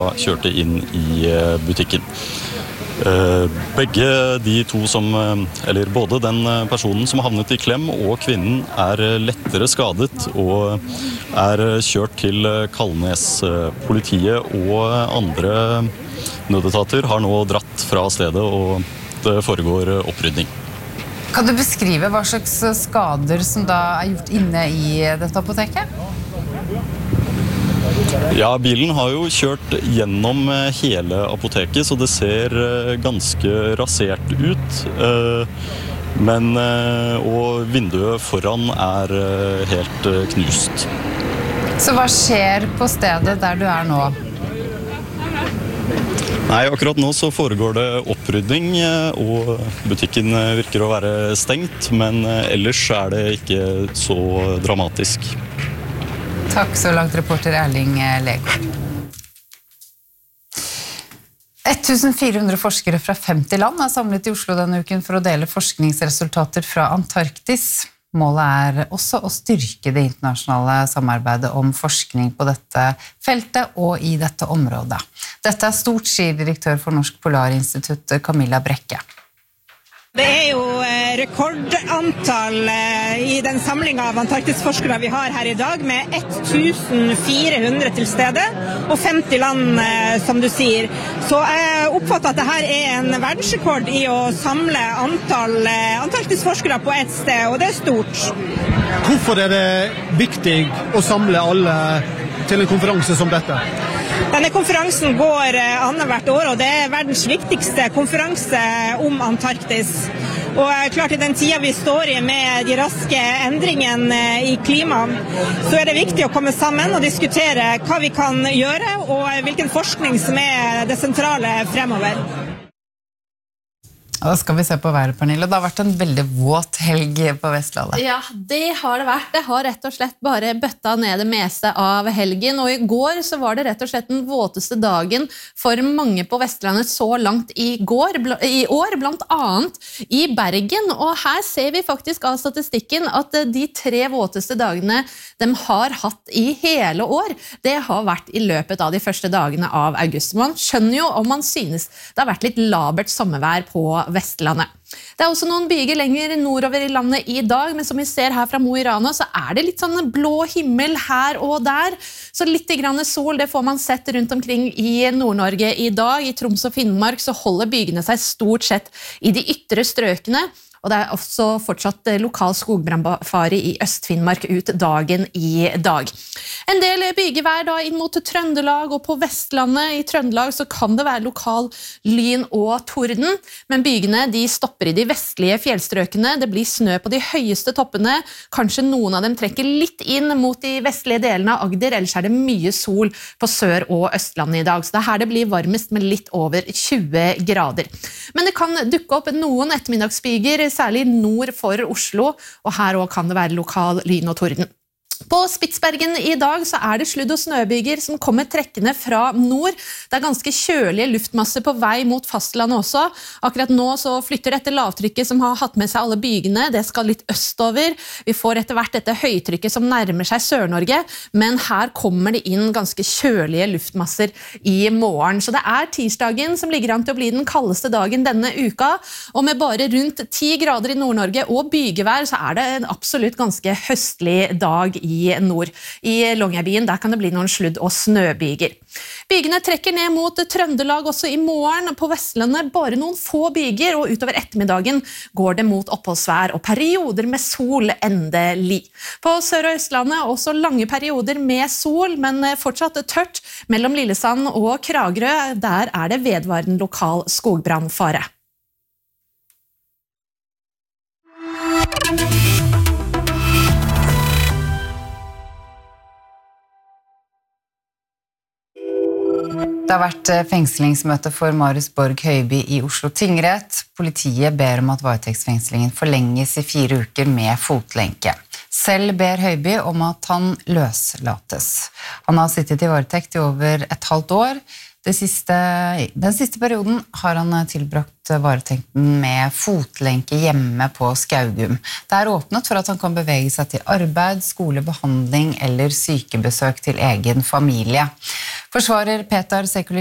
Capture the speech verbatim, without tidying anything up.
kjørte inn i butikken. Begge de to som, eller både den personen som havnet i klem og kvinnen er lettere skadet og er kjørt til Kalnes. Politiet og andre nødetater har nå dratt fra stedet og det foregår opprydning. Kan du beskrive hva slags skader som da er gjort inne i dette apoteket? Ja, bilen har jo kjørt gjennom hele apoteket, så det ser ganske rasert ut. Men, og vinduet foran er helt knust. Så hva skjer på stedet der du er nå? Nei, akkurat nå så foregår det opprydding, og butikken virker å være stengt, men ellers er det ikke så dramatisk. Takk så langt, reporter Erling Legård. fjorten hundre forskere fra femti land er samlet i Oslo denne uken for å dele forskningsresultater fra Antarktis. Målet er også å styrke det internasjonale samarbeidet om forskning på dette feltet og i dette området. Dette er stort, sier direktør for Norsk Polarinstitutt, Camilla Brekke. Det er jo rekordantall i den samlingen av Antarktis-forskere vi har her i dag, med fjorten hundre til stede, og femti land, som du sier. Så jeg oppfatter at dette er en verdensrekord i å samle antall Antarktis-forskere på et sted, og det er stort. Hvorfor er det viktig å samle alle til en konferanse som dette? Denne konferansen går annethvert år, og det er verdens viktigste konferanse om Antarktis. Og klart i den tiden vi står i med de raske endringene i klimaet, så er det viktig å komme sammen og diskutere hva vi kan gjøre, og hvilken forskning som er det sentrale fremover. Da skal vi se på været, Pernille. Det har vært en veldig våt helg på Vestlandet. Ja, det har det vært. Det har rett og slett bare bøtta ned det meste av helgen. Og i går så var det rett og slett den våteste dagen for mange på Vestlandet så langt i, går, i år, blant annet i Bergen. Og her ser vi faktisk av statistikken at de tre våteste dagene de har hatt i hele år, det har vært i løpet av de første dagene av august. Man skjønner jo om man synes det har vært litt labert sommervær på Vestlandet. Det er også noen byger lenger nordover i landet i dag, men som vi ser her fra Mo i Rana, så er det litt sånn blå himmel her og der. Så litt grann sol, det får man sett rundt omkring i Nord-Norge i dag. I Troms og Finnmark så holder bygene seg stort sett i de ytre strøkene. Og det er også fortsatt lokal skogbrannfare i Øst-Finnmark ut dagen i dag. En del bygevær da inn mot Trøndelag og på Vestlandet. I Trøndelag så kan det være lokal lyn og torden, men bygene de stopper i de vestlige fjellstrøkene. Det blir snø på de høyeste toppene. Kanskje noen av dem trekker litt inn mot de vestlige delene av Agder, ellers er det mye sol på Sør- og Østlandet i dag. Så det er her det blir varmest med litt over tjue grader. Men det kan dukke opp noen ettermiddagsbyger, særlig nord for Oslo, og her også kan det være lokal lyn og torden. På Spitsbergen i dag så er det sludd- og snøbyger som kommer trekkende fra nord. Det er ganske kjølige luftmasser på vei mot fastlandet også. Akkurat nå så flytter dette lavtrykket som har hatt med seg alle bygene. Det skal litt østover. Vi får etter hvert dette høytrykket som nærmer seg Sør-Norge, men her kommer det inn ganske kjølige luftmasser i morgen. Så det er tirsdagen som ligger an til å bli den kaldeste dagen denne uka, og med bare rundt ti grader i Nord-Norge og bygevær så er det en absolutt ganske høstlig dag i i nord. I Longyearbyen der kan det bli noen sludd- og snøbyger. Bygene trekker ned mot Trøndelag også i morgen. På Vestlandet bare noen få byger, og utover ettermiddagen går det mot oppholdsvær og perioder med sol endelig. På Sør- og Østlandet også lange perioder med sol, men fortsatt tørt mellom Lillesand og Kragerø. Der er det vedvarende lokal skogbrannfare. Det har vært fengslingsmøte for Marius Borg Høiby i Oslo tingrett. Politiet ber om at varetektsfengslingen forlenges i fire uker med fotlenke. Selv ber Høiby om at han løslates. Han har sittet i varetekt i over et halvt år. Det siste, den siste perioden har han tilbrakt varetekten med fotlenke hjemme på Skaugum. Det er åpnet for at han kan bevege seg til arbeid, skole, behandling eller sykebesøk til egen familie. Forsvarer Petar Sekulic